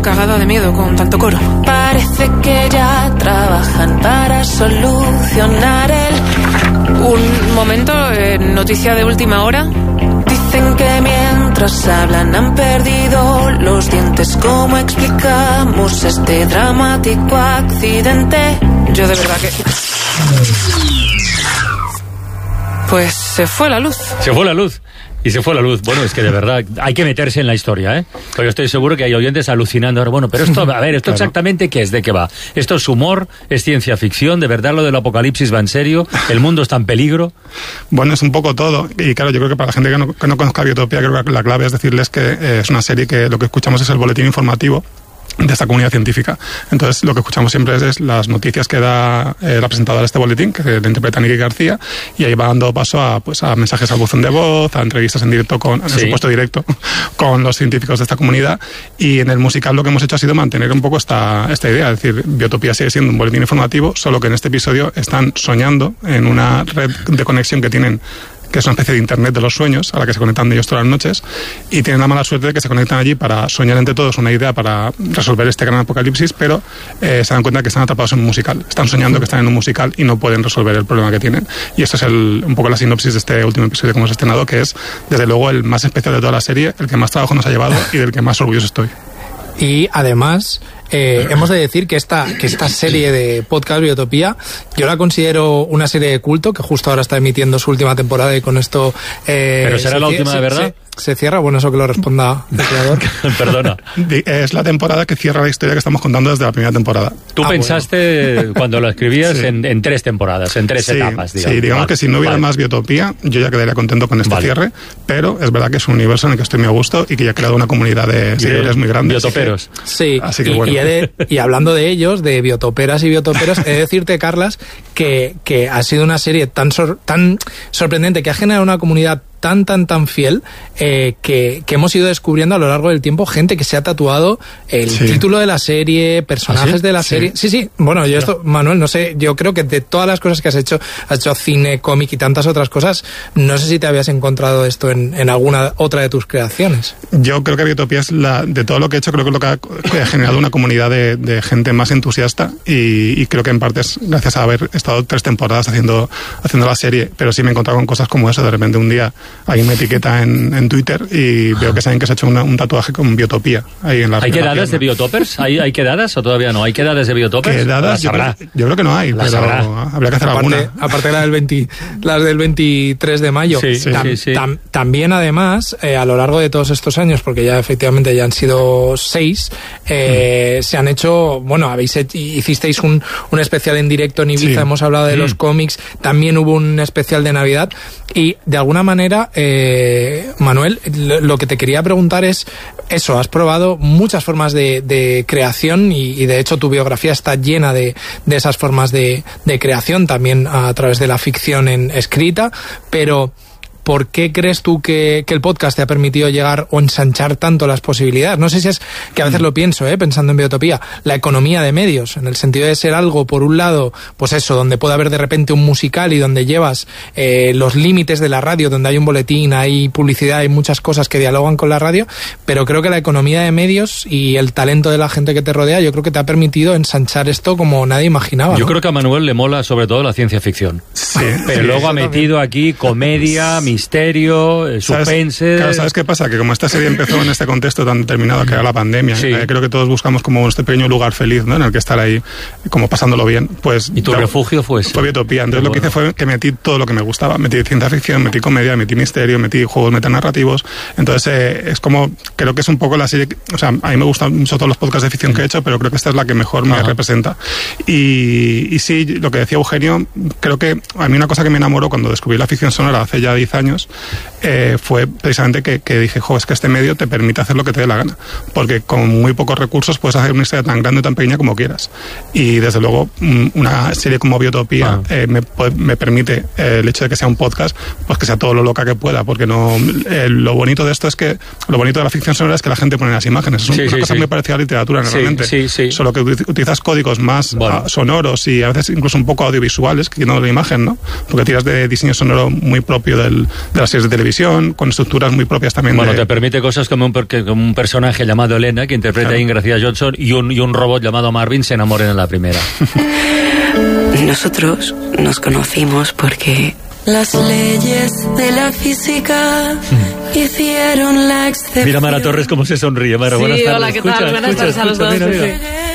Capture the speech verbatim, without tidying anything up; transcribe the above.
cagada de miedo con tanto coro. Parece que ya trabajan para solucionar el... Un momento, eh, noticia de última hora. Dicen que mientras hablan han perdido los dientes. ¿Cómo explicamos este dramático accidente? Yo de verdad que... Pues se fue la luz. Se fue la luz. Y se fue la luz. Bueno, es que de verdad hay que meterse en la historia, ¿eh? Porque yo estoy seguro que hay oyentes alucinando ahora. Bueno, pero esto, a ver, ¿esto claro. exactamente qué es? ¿De qué va? ¿Esto es humor? ¿Es ciencia ficción? ¿De verdad lo del apocalipsis va en serio? ¿El mundo está en peligro? Bueno, es un poco todo. Y claro, yo creo que para la gente que no, que no conozca Biotopía, creo que la clave es decirles que eh, es una serie que lo que escuchamos es el boletín informativo de esta comunidad científica. Entonces, lo que escuchamos siempre es, es las noticias que da eh, la presentadora de este boletín, que le interpreta Niki García, y ahí va dando paso a, pues, a mensajes al buzón de voz, a entrevistas en directo, con, en sí. supuesto directo, con los científicos de esta comunidad. Y en el musical lo que hemos hecho ha sido mantener un poco esta, esta idea, es decir, Biotopía sigue siendo un boletín informativo, solo que en este episodio están soñando en una red de conexión que tienen, que es una especie de internet de los sueños, a la que se conectan ellos todas las noches, y tienen la mala suerte de que se conectan allí para soñar entre todos una idea para resolver este gran apocalipsis, pero eh, se dan cuenta que están atrapados en un musical. Están soñando que están en un musical y no pueden resolver el problema que tienen. Y esto es el, un poco la sinopsis de este último episodio que hemos estrenado, que es, desde luego, el más especial de toda la serie, el que más trabajo nos ha llevado y del que más orgulloso estoy. Y además, eh, hemos de decir que esta, que esta serie de podcast Biotopía, yo la considero una serie de culto, que justo ahora está emitiendo su última temporada y con esto... Eh, ¿Pero será la última de verdad? Se, se cierra, bueno, eso que lo responda el creador. Perdona. Es la temporada que cierra la historia que estamos contando desde la primera temporada. Tú ah, pensaste, bueno. cuando lo escribías, sí. en, en tres temporadas, en tres sí, etapas, digamos. Sí, digamos vale, que si no hubiera vale. más Biotopía, yo ya quedaría contento con este vale. cierre, pero es verdad que es un universo en el que estoy muy a gusto y que ya ha creado una comunidad de seguidores muy grande. Biotoperos. Sí, así que y, bueno. y, de, y hablando de ellos, de biotoperas y biotoperos, he de decirte, Carlas, que, que ha sido una serie tan, sor, tan sorprendente, que ha generado una comunidad tan, tan, tan fiel, eh, que, que hemos ido descubriendo a lo largo del tiempo gente que se ha tatuado el sí. título de la serie, personajes ¿Ah, sí? de la sí. serie. Sí, sí. Bueno, yo esto, Manuel, no sé, yo creo que de todas las cosas que has hecho, has hecho cine, cómic y tantas otras cosas, no sé si te habías encontrado esto en, en alguna otra de tus creaciones. Yo creo que Biotopía es la, de todo lo que he hecho, creo que es lo que ha, que ha generado una comunidad de, de gente más entusiasta y, y creo que en parte es gracias a haber estado tres temporadas haciendo, haciendo la serie, pero sí me he encontrado con cosas como eso, de repente un día alguien me etiqueta en, en Twitter y veo que saben que se ha hecho una, un tatuaje con Biotopía ahí en la ¿Hay quedadas de Biotopers? ¿Hay, ¿Hay quedadas o todavía no? ¿Hay quedadas de Biotopers? ¿Quedadas? Yo creo, yo creo que no hay, pero habría que hacer aparte, alguna. Aparte de la del veinte, las del veintitrés de mayo. Sí, sí, tam, sí, sí. Tam, también, además, eh, a lo largo de todos estos años, porque ya efectivamente ya han sido seis, eh, mm. se han hecho, bueno, habéis hecho, hicisteis un, un especial en directo en Ibiza, sí. hemos hablado de mm. los cómics, también hubo un especial de Navidad y de alguna manera... Eh, Eh, Manuel, lo que te quería preguntar es eso, has probado muchas formas de, de creación y, y de hecho tu biografía está llena de, de esas formas de, de creación, también a través de la ficción en escrita, pero ¿por qué crees tú que, que el podcast te ha permitido llegar o ensanchar tanto las posibilidades? No sé si es que a veces lo pienso, ¿eh? pensando en Biotopía, la economía de medios, en el sentido de ser algo, por un lado, pues eso, donde puede haber de repente un musical y donde llevas eh, los límites de la radio, donde hay un boletín, hay publicidad, hay muchas cosas que dialogan con la radio, pero creo que la economía de medios y el talento de la gente que te rodea, yo creo que te ha permitido ensanchar esto como nadie imaginaba. Yo ¿no? creo que a Manuel le mola sobre todo la ciencia ficción. Sí, pero sí, luego ha metido también aquí comedia, misterio, eh, suspense... ¿Sabes? Claro, ¿sabes qué pasa? Que como esta serie empezó en este contexto tan determinado que era la pandemia, sí. eh, creo que todos buscamos como este pequeño lugar feliz, ¿no? En el que estar ahí como pasándolo bien. Pues, ¿Y tu claro, refugio fue ese? Fue Biotopía. Entonces bueno. lo que hice fue que metí todo lo que me gustaba. Metí ciencia ficción, metí comedia, metí misterio, metí juegos metanarrativos. Entonces eh, es como, creo que es un poco la serie... O sea, a mí me gustan mucho todos los podcasts de ficción que he hecho, pero creo que esta es la que mejor me Ajá. representa. Y, y sí, lo que decía Eugenio, creo que a mí una cosa que me enamoró cuando descubrí la ficción sonora hace ya diez años eh, fue precisamente que, que dije, jo, es que este medio te permite hacer lo que te dé la gana, porque con muy pocos recursos puedes hacer una historia tan grande o tan pequeña como quieras. Y desde luego una serie como Biotopía ah. eh, me, me permite eh, el hecho de que sea un podcast, pues que sea todo lo loca que pueda, porque no eh, lo bonito de esto es que, lo bonito de la ficción sonora es que la gente pone las imágenes. Es sí, una sí, cosa sí. muy parecida a la literatura realmente, sí, sí, sí. solo que utilizas códigos más bueno. uh, sonoros y a veces incluso un poco audiovisuales, que no de la imagen, ¿no? Porque tiras de diseño sonoro muy propio del, de las series de televisión, con estructuras muy propias también. Bueno, de... te permite cosas como un, como un personaje llamado Elena, que interpreta claro. a Ingrid Johnson, y un, y un robot llamado Marvin se enamoren en la primera. Nosotros nos conocimos porque las leyes de la física hicieron la excepción. Mira Mara Torres cómo se sonríe. Mara, sí, buenas tardes. Hola, ¿qué tal? Escucha, buenas escucha, tardes a los escucha, dos. mira, mira. Sí.